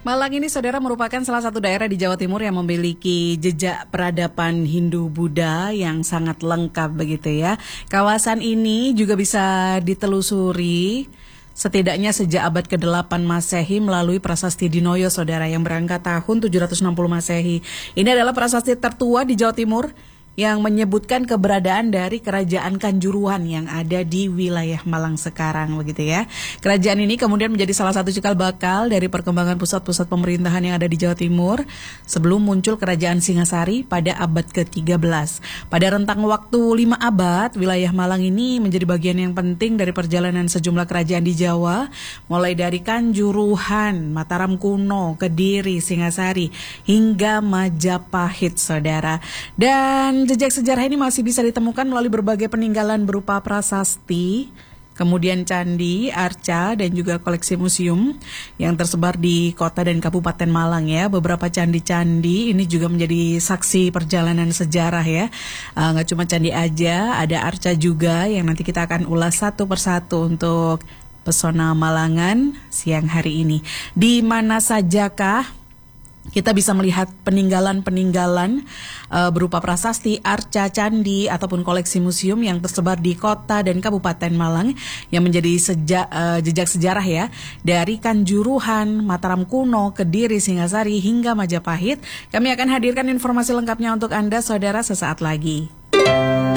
Malang ini, saudara, merupakan salah satu daerah di Jawa Timur yang memiliki jejak peradaban Hindu-Buddha yang sangat lengkap begitu ya. Kawasan ini juga bisa ditelusuri setidaknya sejak abad ke-8 Masehi melalui prasasti Dinoyo, saudara, yang berangkat tahun 760 Masehi. Ini adalah prasasti tertua di Jawa Timur yang menyebutkan keberadaan dari Kerajaan Kanjuruhan yang ada di wilayah Malang sekarang begitu ya. Kerajaan ini kemudian menjadi salah satu cikal bakal dari perkembangan pusat-pusat pemerintahan yang ada di Jawa Timur sebelum muncul Kerajaan Singasari pada abad ke-13. Pada rentang waktu 5 abad, wilayah Malang ini menjadi bagian yang penting dari perjalanan sejumlah kerajaan di Jawa, mulai dari Kanjuruhan, Mataram kuno, Kediri, Singasari, hingga Majapahit, saudara. Dan jejak sejarah ini masih bisa ditemukan melalui berbagai peninggalan berupa prasasti, kemudian candi, arca, dan juga koleksi museum yang tersebar di kota dan kabupaten Malang ya. Beberapa candi-candi ini juga menjadi saksi perjalanan sejarah ya. Nggak cuma candi aja, ada arca juga yang nanti kita akan ulas satu persatu untuk Pesona Malangan siang hari ini. Di mana sajakah kita bisa melihat peninggalan-peninggalan berupa prasasti, arca, candi, ataupun koleksi museum yang tersebar di kota dan kabupaten Malang yang menjadi jejak sejarah ya. Dari Kanjuruhan, Mataram kuno, Kediri, Singasari, hingga Majapahit. Kami akan hadirkan informasi lengkapnya untuk Anda, saudara, sesaat lagi.